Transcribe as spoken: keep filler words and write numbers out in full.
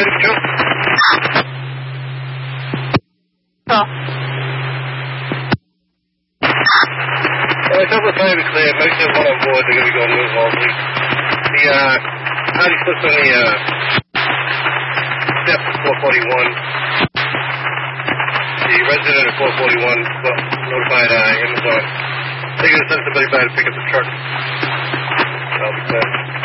City Patrol. Oh. Uh, Double five is clear. Most of one on board. They're going to be going with all please. The, uh, Audi slips on the, uh, steps of four forty-one. The resident of four forty-one well, notified, uh, Amazon. They're going to send somebody by to pick up the truck. I'll be glad.